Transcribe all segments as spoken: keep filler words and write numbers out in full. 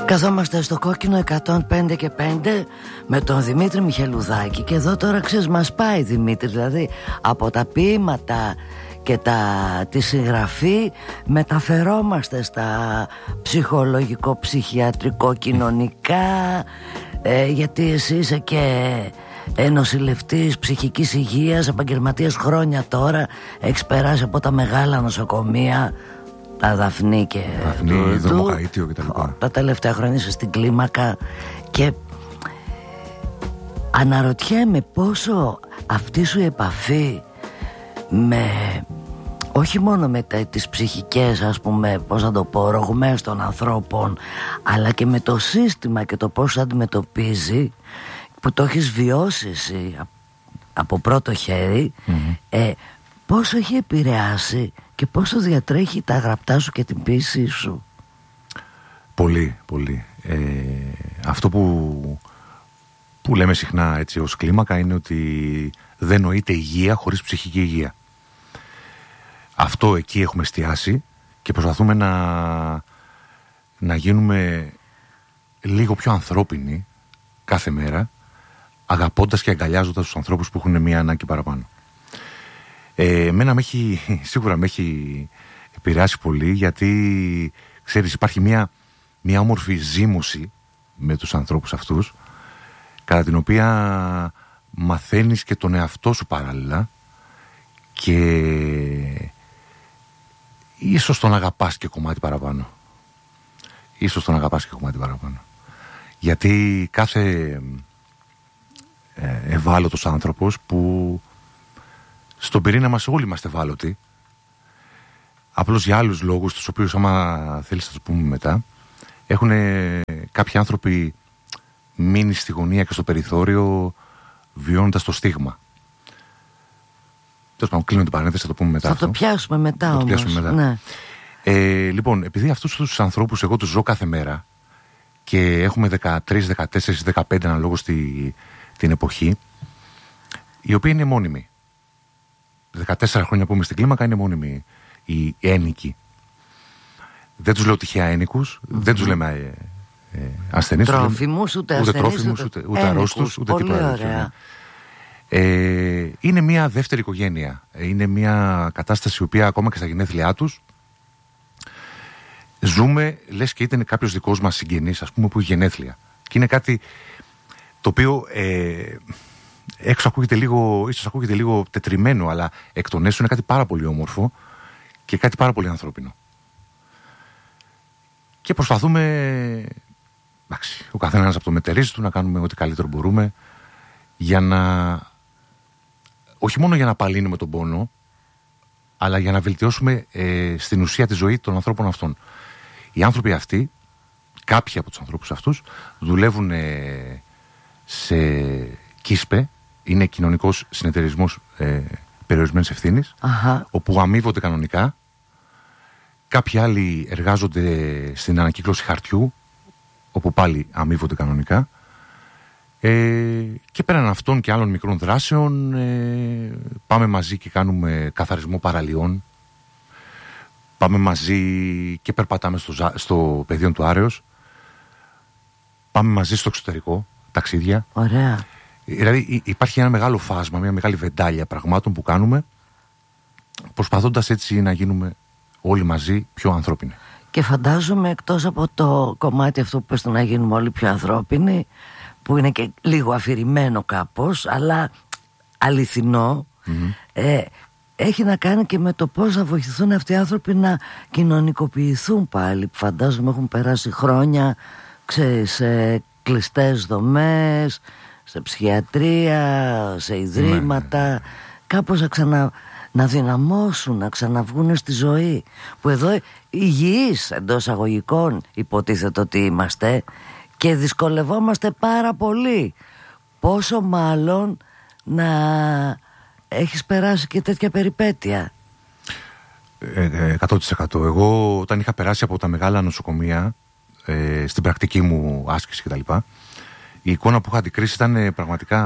Καθόμαστε στο κόκκινο εκατόν πέντε και πέντε με τον Δημήτρη Μιχελουδάκη. Και εδώ τώρα ξέρεις, μας πάει Δημήτρη. Δηλαδή από τα ποίηματα και τα, τη συγγραφή μεταφερόμαστε στα ψυχολογικό, ψυχιατρικό, κοινωνικά, ε, γιατί εσύ είσαι και νοσηλευτής ψυχικής υγείας, επαγγελματίας χρόνια τώρα. Έχεις περάσει από τα μεγάλα νοσοκομεία, τα Δαφνή και Δαφνή, Δρομοκαΐτιο και τα λοιπά. Τα τελευταία χρόνια είσαι στην Κλίμακα. Και αναρωτιέμαι πόσο αυτή σου η επαφή με, όχι μόνο με τα, τις ψυχικές, ας πούμε, πώς να το πω, ρογμές των ανθρώπων, αλλά και με το σύστημα και το πώς αντιμετωπίζει, που το έχεις βιώσει εσύ από πρώτο χέρι, mm-hmm. ε, πόσο έχει επηρεάσει και πόσο διατρέχει τα γραπτά σου και την ποίησή σου? Πολύ, πολύ. Ε, αυτό που, που λέμε συχνά έτσι ως Κλίμακα είναι ότι δεν νοείται υγεία χωρίς ψυχική υγεία. Αυτό εκεί έχουμε εστιάσει και προσπαθούμε να, να γίνουμε λίγο πιο ανθρώπινοι κάθε μέρα, αγαπώντας και αγκαλιάζοντας τους ανθρώπους που έχουν μία ανάγκη παραπάνω. Ε, εμένα με έχει, σίγουρα με έχει επηρεάσει πολύ, γιατί ξέρεις, υπάρχει μια, μια όμορφη ζήμωση με τους ανθρώπους αυτούς, κατά την οποία μαθαίνεις και τον εαυτό σου παράλληλα και ίσως τον αγαπάς και κομμάτι παραπάνω. Ίσως τον αγαπάς και κομμάτι παραπάνω. Γιατί κάθε ε, ευάλωτος άνθρωπος, που στον πυρήνα μας όλοι είμαστε ευάλωτοι, απλώς για άλλους λόγους, τους οποίους άμα θέλεις θα τους πούμε μετά, έχουν κάποιοι άνθρωποι μείνει στη γωνία και στο περιθώριο, βιώνοντας το στίγμα. Τέλος πάντων, κλείνω την παρένθεση, θα το πούμε μετά. Θα αυτό. το πιάσουμε μετά, θα όμως. Το πιάσουμε μετά. Ναι. Ε, λοιπόν, επειδή αυτούς τους ανθρώπους εγώ τους ζω κάθε μέρα και έχουμε δεκατρείς, δεκατέσσερις, δεκαπέντε αναλόγως τη, την εποχή, οι οποίοι είναι μόνιμοι. δεκατέσσερα χρόνια που είμαι στην Κλίμακα είναι μόνιμοι οι ένικοι. Δεν τους λέω τυχαία ένικους, mm-hmm. δεν τους λέμε ε, ε, ασθενείς. Τρόφιμους, ούτε ασθενείς, ούτε, τρόφιμους, ούτε, ούτε, ούτε αρρώστους, ούτε πολύ τίποτα. Ωραία. Ε, είναι μια δεύτερη οικογένεια. Είναι μια κατάσταση η οποία ακόμα και στα γενέθλιά τους ζούμε, λες και ήταν κάποιος δικός μας συγγενής, ας πούμε, που έχει γενέθλια. Και είναι κάτι το οποίο ε, έξω ακούγεται λίγο, ίσως ακούγεται λίγο τετριμένο, αλλά εκ των έσω είναι κάτι πάρα πολύ όμορφο και κάτι πάρα πολύ ανθρώπινο. Και προσπαθούμε, εντάξει, ο καθένας από το μετερίζει του, να κάνουμε ό,τι καλύτερο μπορούμε για να, όχι μόνο για να απαλύνουμε τον πόνο, αλλά για να βελτιώσουμε ε, στην ουσία τη ζωή των ανθρώπων αυτών. Οι άνθρωποι αυτοί, κάποιοι από τους ανθρώπους αυτούς, δουλεύουν ε, σε ΚΙΣΠΕ, είναι κοινωνικός συνεταιρισμός ε, περιορισμένης ευθύνης, Αχα. όπου αμείβονται κανονικά. Κάποιοι άλλοι εργάζονται στην ανακύκλωση χαρτιού, όπου πάλι αμείβονται κανονικά. Ε, και πέραν αυτών και άλλων μικρών δράσεων, ε, πάμε μαζί και κάνουμε καθαρισμό παραλιών. Πάμε μαζί και περπατάμε στο, στο πεδίο του Άρεως. Πάμε μαζί στο εξωτερικό, ταξίδια. Ωραία. Δηλαδή υπάρχει ένα μεγάλο φάσμα, μια μεγάλη βεντάλια πραγμάτων που κάνουμε, προσπαθώντας έτσι να γίνουμε όλοι μαζί πιο ανθρώπινοι. Και φαντάζομαι, εκτός από το κομμάτι αυτό που πες, το να γίνουμε όλοι πιο ανθρώπινοι, που είναι και λίγο αφηρημένο κάπως, αλλά αληθινό, mm-hmm. ε, έχει να κάνει και με το πώς θα βοηθηθούν αυτοί οι άνθρωποι να κοινωνικοποιηθούν πάλι, που φαντάζομαι έχουν περάσει χρόνια, ξέρεις, σε κλειστές δομές, σε ψυχιατρία, σε ιδρύματα, ναι. κάπως να, ξανα, να δυναμώσουν, να ξαναβγούν στη ζωή, που εδώ υγιείς εντός αγωγικών υποτίθεται ότι είμαστε και δυσκολευόμαστε πάρα πολύ. Πόσο μάλλον να έχεις περάσει και τέτοια περιπέτεια. εκατό τοις εκατό. Εγώ όταν είχα περάσει από τα μεγάλα νοσοκομεία, ε, στην πρακτική μου άσκηση κτλ., η εικόνα που είχα αντικρίσει ήταν πραγματικά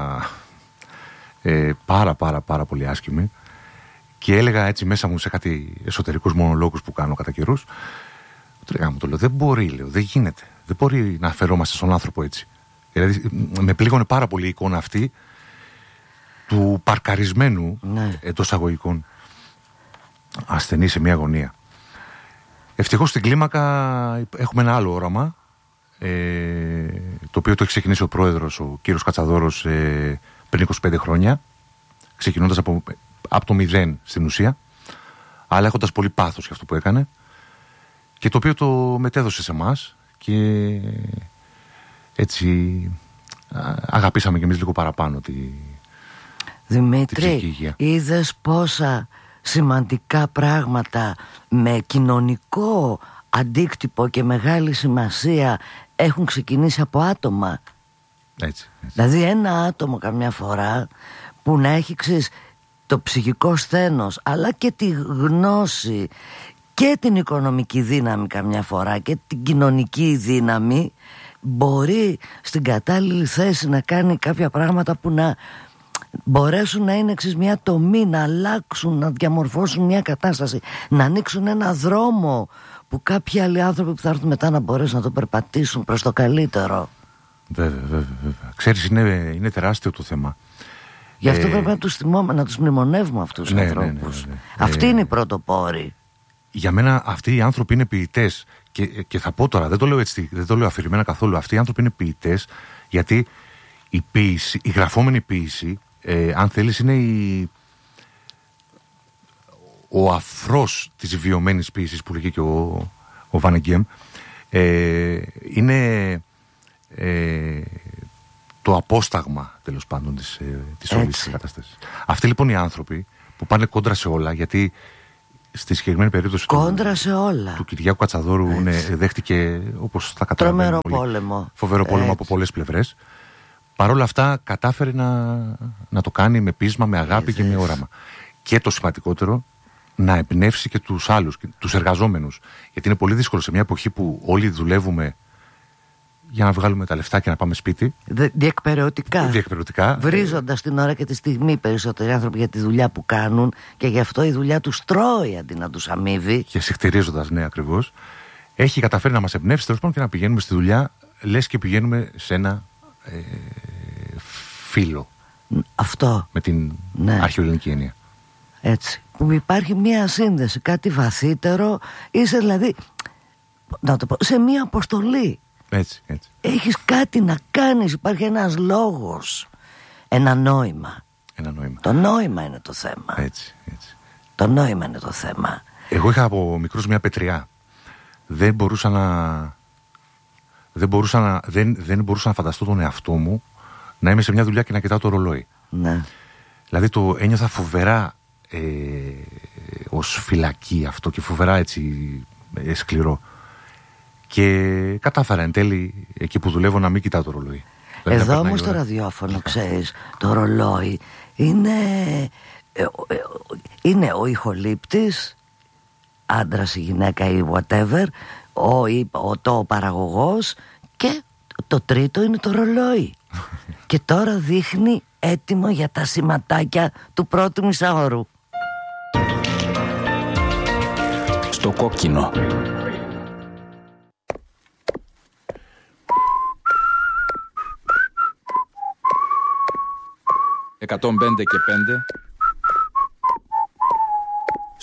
ε, πάρα πάρα πάρα πολύ άσχημη, και έλεγα έτσι μέσα μου σε κάτι εσωτερικούς μονολόγους που κάνω κατά καιρούς, τρέχα μου το λέω, δεν μπορεί, λέω, δεν γίνεται. Δεν μπορεί να αφαιρόμαστε στον άνθρωπο έτσι. Δηλαδή, με πλήγωνε πάρα πολύ η εικόνα αυτή του παρκαρισμένου, ναι, εντός αγωγικών ασθενή σε μια γωνία. Ευτυχώς στην κλίμακα έχουμε ένα άλλο όραμα, ε, το οποίο το έχει ξεκινήσει ο πρόεδρος, ο κύριος Κατσαδόρος, ε, πριν είκοσι πέντε χρόνια, ξεκινώντας από, από το μηδέν στην ουσία, αλλά έχοντας πολύ πάθος για αυτό που έκανε, και το οποίο το μετέδωσε σε εμάς και έτσι αγαπήσαμε κι εμείς λίγο παραπάνω τη, Δημήτρη, είδες πόσα σημαντικά πράγματα με κοινωνικό αντίκτυπο και μεγάλη σημασία έχουν ξεκινήσει από άτομα. Έτσι, έτσι. Δηλαδή ένα άτομο καμιά φορά που να έχει, ξέρεις, το ψυχικό σθένος, αλλά και τη γνώση και την οικονομική δύναμη καμιά φορά και την κοινωνική δύναμη, μπορεί στην κατάλληλη θέση να κάνει κάποια πράγματα που να μπορέσουν να είναι, εξής, μια τομή, να αλλάξουν, να διαμορφώσουν μια κατάσταση, να ανοίξουν ένα δρόμο που κάποιοι άλλοι άνθρωποι που θα έρθουν μετά να μπορέσουν να το περπατήσουν προς το καλύτερο. Βέβαια, βέβαια, βέβαια. Ξέρεις, είναι, είναι τεράστιο το θέμα. Γι' αυτό ε... πρέπει να τους θυμόμαι, να τους μνημονεύουμε αυτούς τους ναι, ανθρώπους. Ναι, ναι, ναι, ναι. Αυτοί ε... είναι οι πρωτοπόροι. Για μένα αυτοί οι άνθρωποι είναι ποιητές. Και, και θα πω τώρα, δεν το λέω έτσι, δεν το λέω αφηρημένα καθόλου. Αυτοί οι άνθρωποι είναι ποιητές, γιατί η ποίηση, η γραφόμενη ποίηση, ε, αν θέλεις, είναι η... ο αφρός της βιωμένης ποίησης που λέγει και ο, ο Βάνεγκεμ. Ε, είναι ε, το απόσταγμα, τέλος πάντων, της, ε, της όλης της κατάστασης. Αυτοί λοιπόν οι άνθρωποι που πάνε κόντρα σε όλα, γιατί στη συγκεκριμένη περίπτωση κόντρα του, σε όλα. του Κυριάκου Κατσαδόρου, ναι, δέχτηκε, όπως θα καταλαβαίνουμε, τρομερό πόλεμο, φοβερό πόλεμο από πολλές πλευρές. Παρ' όλα αυτά κατάφερε να, να το κάνει με πείσμα, με αγάπη Έτσι. και με όραμα. Και το σημαντικότερο, να εμπνεύσει και τους άλλους, τους εργαζόμενους. Γιατί είναι πολύ δύσκολο σε μια εποχή που όλοι δουλεύουμε για να βγάλουμε τα λεφτά και να πάμε σπίτι. Διεκπεραιωτικά. Διεκπεραιωτικά. Βρίζοντας την ώρα και τη στιγμή περισσότεροι άνθρωποι για τη δουλειά που κάνουν, και γι' αυτό η δουλειά τους τρώει αντί να τους αμείβει. Και συχτηρίζοντας, ναι, ακριβώς. Έχει καταφέρει να μας εμπνεύσει, τέλος πάντων, και να πηγαίνουμε στη δουλειά, λες και πηγαίνουμε σε ένα ε, φύλλο. Αυτό. Με την ναι. αρχαιοελληνική έννοια. Έτσι. Που υπάρχει μια σύνδεση, κάτι βαθύτερο, είσαι δηλαδή, να το πω, σε μια αποστολή. Έτσι, έτσι. Έχεις κάτι να κάνεις, υπάρχει ένας λόγος, ένα νόημα. Ένα νόημα. Το νόημα είναι το θέμα. Έτσι, έτσι. Το νόημα είναι το θέμα. Εγώ είχα από μικρός μια πετριά. Δεν μπορούσα να... Δεν μπορούσα να, δεν, δεν μπορούσα να φανταστώ τον εαυτό μου να είμαι σε μια δουλειά και να κοιτάω το ρολόι. Ναι. Δηλαδή το ένιωθα φοβερά ε, ως φυλακή αυτό, και φοβερά έτσι ε, σκληρό. Και κατάφερα εν τέλει εκεί που δουλεύω να μην κοιτάω το ρολόι. Εδώ όμως το ραδιόφωνο, ξέρεις, το ρολόι είναι, ε, ε, είναι ο ηχολήπτης, άντρας ή γυναίκα ή whatever, ο, ο το παραγωγός, και το τρίτο είναι το ρολόι. Και τώρα δείχνει έτοιμο για τα σηματάκια του πρώτου μισάωρου. Στο κόκκινο. εκατόν πέντε και πέντε